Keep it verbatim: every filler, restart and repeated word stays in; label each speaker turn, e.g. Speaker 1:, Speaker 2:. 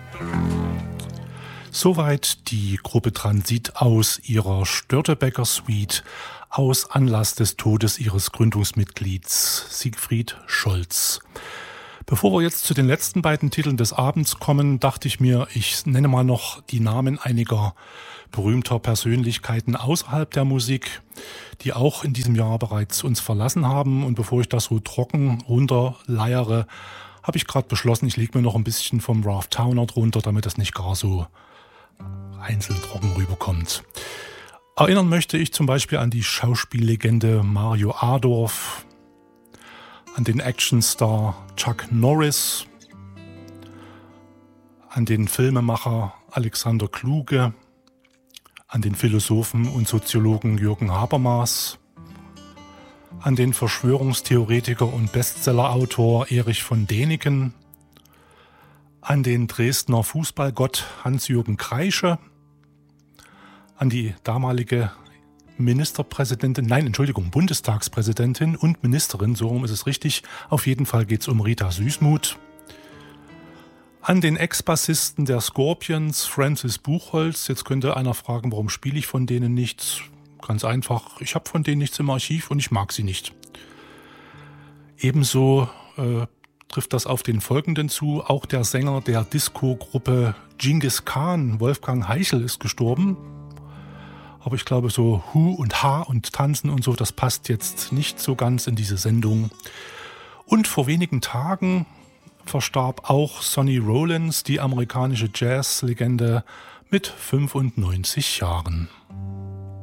Speaker 1: Soweit die Gruppe Transit aus ihrer Störtebeker Suite aus Anlass des Todes ihres Gründungsmitglieds Siegfried Scholz. Bevor wir jetzt zu den letzten beiden Titeln des Abends kommen, dachte ich mir, ich nenne mal noch die Namen einiger berühmter Persönlichkeiten außerhalb der Musik, die auch in diesem Jahr bereits uns verlassen haben. Und bevor ich das so trocken runterleiere, habe ich gerade beschlossen, ich lege mir noch ein bisschen vom Ralph Towner drunter, damit das nicht gar so einzeln trocken rüberkommt. Erinnern möchte ich zum Beispiel an die Schauspiellegende Mario Adorf, an den Actionstar Chuck Norris, an den Filmemacher Alexander Kluge, an den Philosophen und Soziologen Jürgen Habermas, an den Verschwörungstheoretiker und Bestsellerautor Erich von Däniken, an den Dresdner Fußballgott Hans-Jürgen Kreische, an die damalige Ministerpräsidentin, nein, Entschuldigung, Bundestagspräsidentin und Ministerin, so rum ist es richtig. Auf jeden Fall geht es um Rita Süßmuth. An den Ex-Bassisten der Scorpions, Francis Buchholz. Jetzt könnte einer fragen, warum spiele ich von denen nichts? Ganz einfach, ich habe von denen nichts im Archiv und ich mag sie nicht. Ebenso äh, trifft das auf den folgenden zu. Auch der Sänger der Disco-Gruppe Genghis Khan, Wolfgang Heichel, ist gestorben. Aber ich glaube, so Hu und Ha und Tanzen und so, das passt jetzt nicht so ganz in diese Sendung. Und vor wenigen Tagen verstarb auch Sonny Rollins, die amerikanische Jazz-Legende, mit fünfundneunzig Jahren.